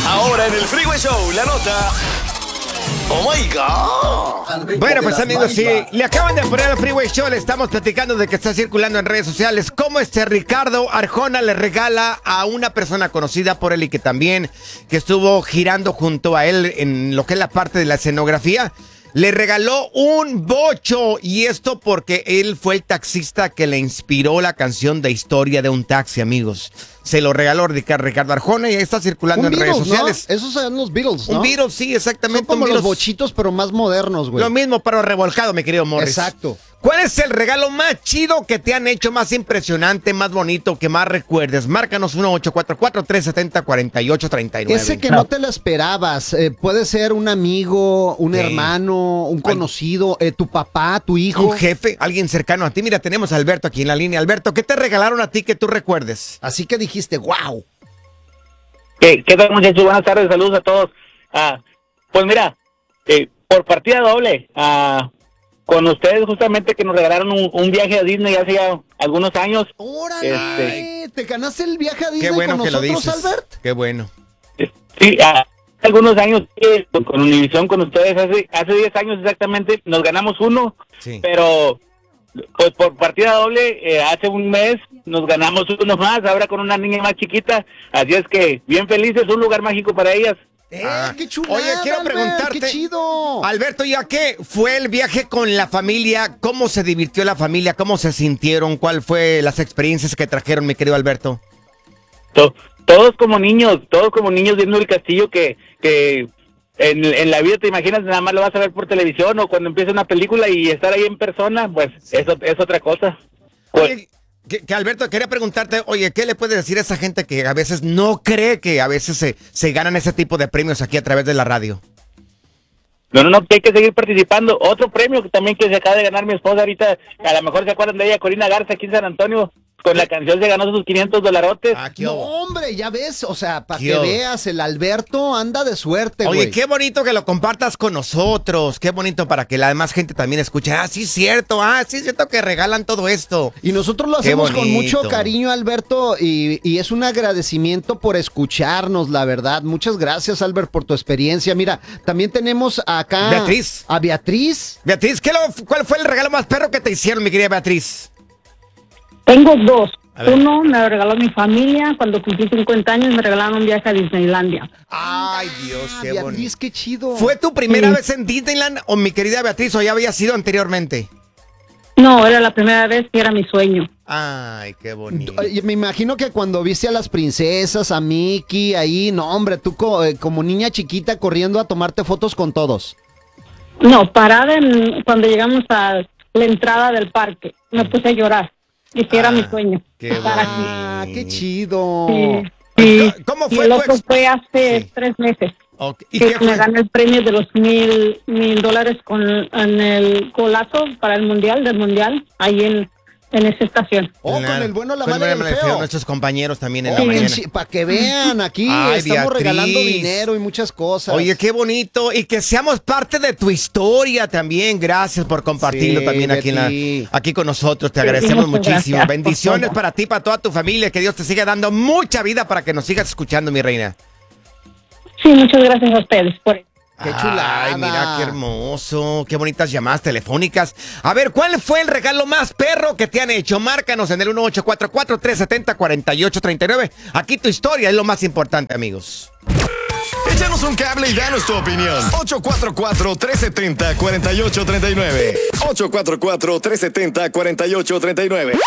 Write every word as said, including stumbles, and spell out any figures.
Ahora en el Freeway Show, la nota. ¡Oh, my God! Bueno, pues amigos, sí, le acaban de poner al Freeway Show, le estamos platicando de que está circulando en redes sociales cómo este Ricardo Arjona le regala a una persona conocida por él y que también que estuvo girando junto a él en lo que es la parte de la escenografía. Le regaló un bocho, y esto porque él fue el taxista que le inspiró la canción de Historia de un taxi, amigos. Se lo regaló Ricardo Arjona y está circulando en Beatles, redes sociales. ¿no? Esos eran los Beatles, ¿no? Un Beatles, sí, exactamente. Son como un los Beatles. bochitos, pero más modernos, güey. Lo mismo, pero revolcado, mi querido Morris. Exacto. ¿Cuál es el regalo más chido que te han hecho, más impresionante, más bonito, que más recuerdes? Márcanos uno ocho cuatro cuatro, tres siete cero, cuatro ocho tres nueve. Ese que no te lo esperabas. Eh, puede ser un amigo, un Sí. hermano, un conocido, eh, tu papá, tu hijo. Un jefe, alguien cercano a ti. Mira, tenemos a Alberto aquí en la línea. Alberto, ¿qué te regalaron a ti que tú recuerdes? Así que dijiste, wow. ¿Qué, qué tal, muchachos? Buenas tardes, saludos a todos. Ah, pues mira, eh, por partida doble, ah, con ustedes justamente que nos regalaron un, un viaje a Disney hace ya algunos años. ¡Órale! Este, ¿Te ganaste el viaje a Disney Qué bueno con que lo nosotros, dices. Albert? Qué bueno. sí, ah, hace algunos años, eh, con Univisión, con ustedes, hace hace diez años exactamente, nos ganamos uno, Sí. pero pues por partida doble, eh, hace un mes nos ganamos uno más, ahora con una niña más chiquita, así es que bien felices, un lugar mágico para ellas. ¡Eh, Ah. qué chulada, Oye, quiero Albert! preguntarte, ¡Qué chido! Alberto, ¿ya qué fue el viaje con la familia? ¿Cómo se divirtió la familia? ¿Cómo se sintieron? ¿Cuál fue las experiencias que trajeron, mi querido Alberto? To- todos como niños, todos como niños viendo el castillo que, que en, en la vida te imaginas, nada más lo vas a ver por televisión o cuando empieza una película y estar ahí en persona, pues eso es otra cosa. Pues, Oye, que, que Alberto, quería preguntarte, oye, ¿qué le puedes decir a esa gente que a veces no cree que a veces se, se ganan ese tipo de premios aquí a través de la radio? no, no, no, que hay que seguir participando. Otro premio que también que se acaba de ganar mi esposa ahorita, a lo mejor se acuerdan de ella, Corina Garza, aquí en San Antonio, con la canción se ganó sus quinientos dolarotes. Ah, qué No, hubo. hombre, ya ves, o sea, para ¿Qué que hubo? veas, el Alberto anda de suerte, güey. Oye, qué bonito que lo compartas con nosotros. Qué bonito para que la demás gente también escuche. Ah, sí es cierto. Ah, sí es cierto que regalan todo esto. Y nosotros lo Qué hacemos con bonito. mucho cariño, Alberto, y, y es un agradecimiento por escucharnos, la verdad. Muchas gracias, Albert, por tu experiencia. Mira, también tenemos acá Beatriz. a Beatriz. Beatriz, ¿qué lo- ¿cuál fue el regalo más perro que te hicieron, mi querida Beatriz? Tengo dos. A ver. Uno me lo regaló mi familia. Cuando cumplí cincuenta años me regalaron un viaje a Disneylandia. Ay, Dios, Ah, qué Beatriz, bonito. qué chido. ¿Fue tu primera Sí. vez en Disneyland o mi querida Beatriz o ya había sido anteriormente? No, era la primera vez que era mi sueño. Ay, qué bonito. Oye, me imagino que cuando viste a las princesas, a Mickey, ahí, no, hombre, tú co- eh, como niña chiquita corriendo a tomarte fotos con todos. No, parada en, cuando llegamos a la entrada del parque, me puse a llorar. Y que era Ah, mi sueño. qué estar aquí. Ah, qué chido. Sí, sí. ¿Cómo Y fue el tu otro ex- fue hace Sí. tres meses. Ok, ¿y Que qué me fue? gané el premio de los mil mil dólares con en el golazo para el mundial del mundial ahí en en esa estación. Oh, Claro. con el bueno, la Con el mala y bueno, el feo. Nuestros compañeros también en Oh, la qué mañana. chi- para que vean, aquí Ay, estamos Beatriz. regalando dinero y muchas cosas. Oye, qué bonito. Y que seamos parte de tu historia también. Gracias por compartirlo Sí, también aquí, en Betty. la, aquí con nosotros. Te agradecemos muchas muchísimo. gracias por Bendiciones todo. para ti, para toda tu familia. Que Dios te siga dando mucha vida para que nos sigas escuchando, mi reina. Sí, muchas gracias a ustedes por Qué chulada. Ay, mira qué hermoso. Qué bonitas llamadas telefónicas. A ver, ¿cuál fue el regalo más perro que te han hecho? Márcanos en el uno ocho cuatro cuatro, tres siete cero, cuatro ocho tres nueve. Aquí tu historia es lo más importante, amigos. Échanos un cable y danos tu opinión. ocho cuatro cuatro, tres siete cero, cuatro ocho tres nueve. ocho cuatro cuatro, tres siete cero, cuatro ocho tres nueve.